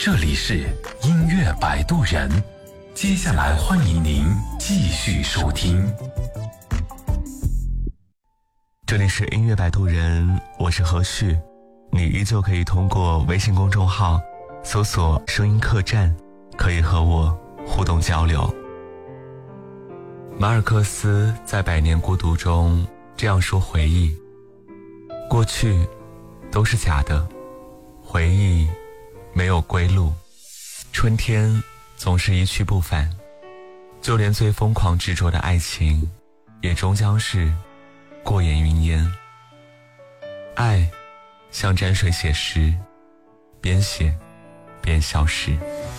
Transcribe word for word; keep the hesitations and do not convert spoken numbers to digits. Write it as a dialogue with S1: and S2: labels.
S1: 这里是音乐摆渡人，接下来欢迎您继续收听。
S2: 这里是音乐摆渡人，我是何旭，你依旧可以通过微信公众号搜索声音客栈，可以和我互动交流。马尔克斯在《百年孤独》中这样说回忆：过去都是假的，回忆没有归路，春天总是一去不返，就连最疯狂执着的爱情也终将是过眼云烟。爱像沾水写诗，边写边消失。